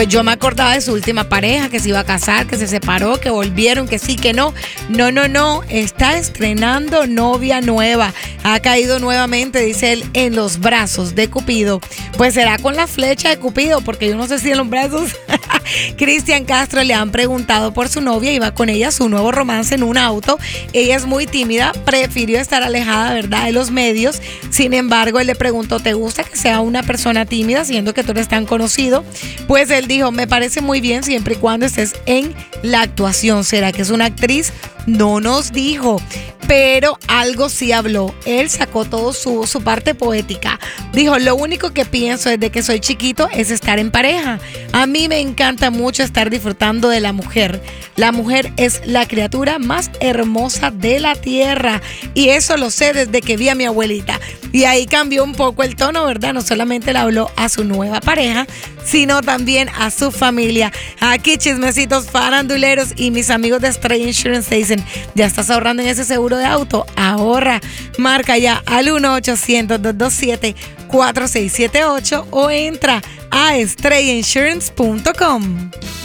Yo me acordaba de su última pareja, que se iba a casar, que se separó, que volvieron, que sí, que no. No. Está estrenando novia nueva. Ha caído nuevamente, dice él, en los brazos de Cupido. Pues será con la flecha de Cupido, porque yo no sé si en los brazos. Cristian Castro le han preguntado por su novia y va con ella a su nuevo romance en un auto. Ella es muy tímida, prefirió estar alejada, ¿verdad?, de los medios. Sin embargo, él le preguntó, ¿te gusta que sea una persona tímida, siendo que tú eres tan conocido? Pues él dijo, me parece muy bien siempre y cuando estés en la actuación. ¿Será que es una actriz? No nos dijo, pero algo sí habló. Él sacó todo su parte poética. Dijo, lo único que pienso desde que soy chiquito es estar en pareja. A mí me encanta mucho estar disfrutando de la mujer. La mujer es la criatura más hermosa de la tierra. Y eso lo sé desde que vi a mi abuelita. Y ahí cambió un poco el tono, ¿verdad? No solamente le habló a su nueva pareja, sino también a su familia. Aquí chismecitos faranduleros y mis amigos de Estrella Insurance dicen, ¿ya estás ahorrando en ese seguro de auto? Ahorra. Marca ya al 1-800-227-4678 o entra a estrellainsurance.com.